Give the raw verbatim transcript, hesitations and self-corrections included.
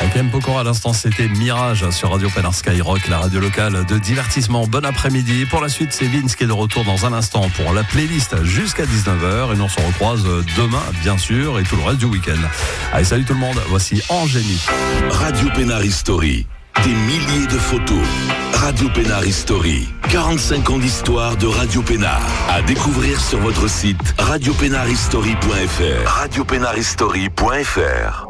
Kem Pokora à l'instant, c'était Mirage sur Radio Pénard Skyrock, la radio locale de divertissement. Bon après-midi. Pour la suite, c'est Vince qui est de retour dans un instant pour la playlist jusqu'à dix-neuf heures. Et nous on se recroise demain, bien sûr, et tout le reste du week-end. Allez, salut tout le monde. Voici Angénie. Radio Pénard History. Des milliers de photos. Radio Pénard History. quarante-cinq ans d'histoire de Radio Pénard. À découvrir sur votre site radio pénard history point f r. radio pénard history point f r.